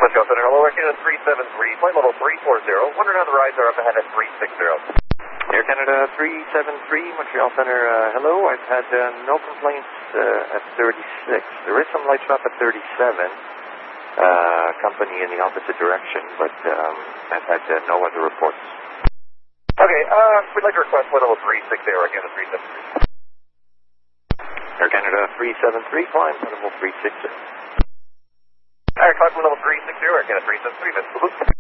Montreal Center, hello, Air Canada 373, flight level 340, wondering how the rides are up ahead at 360. Air Canada 373, Montreal Center, hello. I've had no complaints at 36. There is some light shop at 37, company in the opposite direction, but I've had no other reports. Okay, we'd like to request flight level 360, Air Canada 373. Air Canada 373, climb flight level 360. Air Canada level 360, Air Canada 373, Mr. Blue.